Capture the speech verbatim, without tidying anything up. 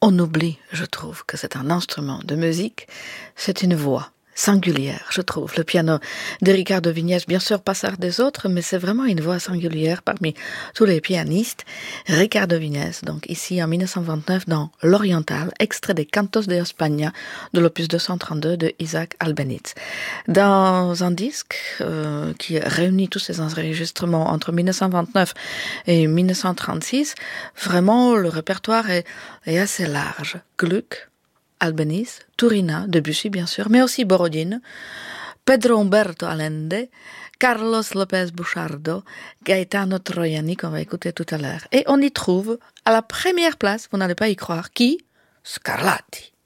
on oublie, je trouve, que c'est un instrument de musique, c'est une voix singulière, je trouve. Le piano de Ricardo Viñes, bien sûr, pas ça des autres, mais c'est vraiment une voix singulière parmi tous les pianistes. Ricardo Viñes, donc ici en dix-neuf cent vingt-neuf dans l'Oriental, extrait des Cantos de España de l'opus deux cent trente-deux de Isaac Albéniz. Dans un disque euh, qui réunit tous ces enregistrements entre dix-neuf cent vingt-neuf et dix-neuf cent trente-six, vraiment le répertoire est, est assez large. Gluck, Albéniz, Turina, Debussy bien sûr, mais aussi Borodine, Pedro Humberto Allende, Carlos López Buchardo, Gaetano Troiani qu'on va écouter tout à l'heure. Et on y trouve à la première place, vous n'allez pas y croire, qui? Scarlatti.